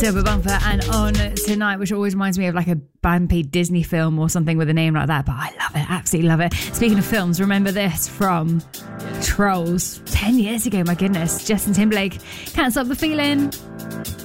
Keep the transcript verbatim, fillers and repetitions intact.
Double Bumper and On Tonight, which always reminds me of like a bumpy Disney film or something with a name like that, but I love it, absolutely love it. Speaking of films, remember this from Trolls ten years ago, my goodness. Justin Timberlake, Can't Stop the Feeling.